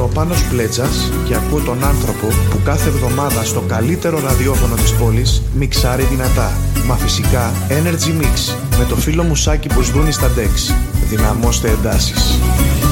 ο Πάνος Πλέτσας και ακούω τον άνθρωπο που κάθε εβδομάδα στο καλύτερο ραδιόφωνο της πόλης μιξάρει δυνατά. Μα φυσικά Energy Mix με το φίλο μου Σάκη που σβούνει στα Dex. Δυναμώστε εντάσεις.